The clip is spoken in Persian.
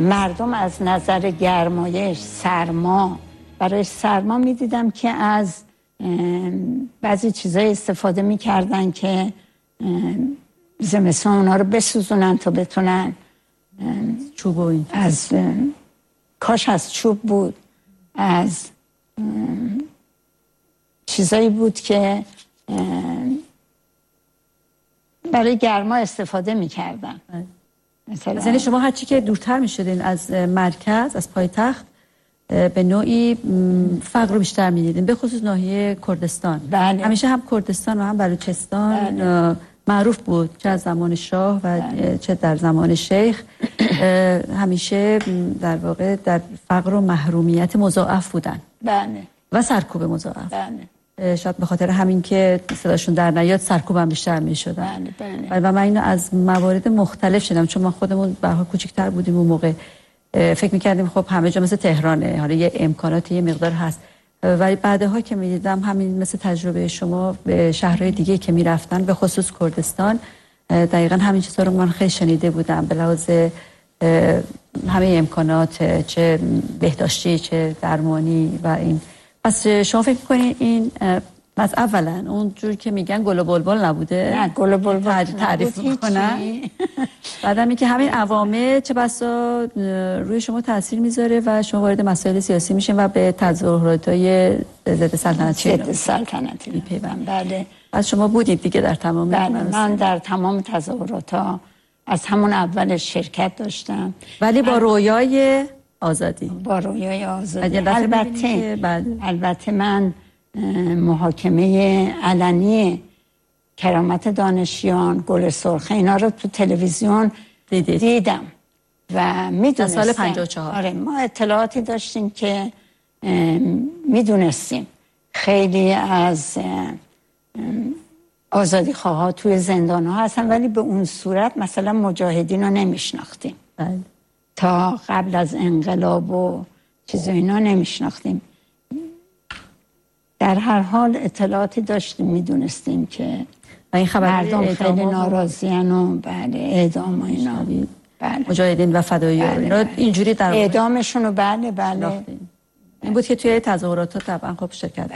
مردم از نظر گرمایش، سرما، برای سرما میدیدم که از بعضی چیزای استفاده میکردن که زمستان اونا رو بسوزونن تا بتونن چوب و این از کاش از چوب بود، از چیزایی بود که برای گرما استفاده میکردن. مثلا یعنی شما هرچی که دورتر میشدین از مرکز، از پایتخت، به نوعی فقر رو بیشتر میدیدین، به خصوص ناحیه کردستان. بله. همیشه هم کردستان و هم بلوچستان بله. معروف بود، چه از زمان شاه و بله. چه در زمان شیخ. همیشه در واقع در فقر و محرومیت مضاعف بودن. بله. و سرکوب مضاعف. بله. شاید به خاطر همین که صداشون در نیاد سرکوب هم بیشتر میشدن. بله. بله. و من اینو از موارد مختلف شدم، چون ما خودمون به حال کوچیک‌تر بودیم اون موقع، فکر می‌کردیم خب همه جا مثل تهرانه، حالا یه امکاناتی یه مقدار هست، ولی بعدها که می‌دیدم همین مثل تجربه شما به شهرهای دیگه که می‌رفتن، به خصوص کردستان، دقیقاً همین چیزا رو من خیلی شنیده بودم، به لحاظ همه امکانات، چه بهداشتی چه درمانی و این. پس شما فکر می‌کنید این از اولا اون جور که میگن گل و بلبل نبوده؟ نه، گل و بلبل تعریف میکنن. بعدم اینکه همین عوامل چه بسا روی شما تاثیر میذاره و شما وارد مسائل سیاسی میشین و به تظاهرات‌های ضد سلطنتی میپیوندید. بله. از شما بودید دیگه در تمام. بله، من در تمام تظاهرات‌ها از همون اول شرکت داشتم، ولی با رویای آزادی. با رویای آزادی. البته من محاکمه علنی کرامت دانشیان، گل سرخ، اینا رو تو تلویزیون دیدم و میدونستم. سال 54. آره، ما اطلاعاتی داشتیم که میدونستیم خیلی از آزادی خواها توی زندان ها هستن، ولی به اون صورت مثلا مجاهدین رو نمیشناختیم. تا قبل از انقلاب و چیز اینا نمیشناختیم. در هر حال اطلاعاتی داشتیم، میدونستیم که این مردم خیلی ناراضیان و بله اعدام و اینا. بله. مجاهدین و فداییان بله. اینجوری در اعدامشون رو بله این بود که توی تظاهرات طبعا خب شرکت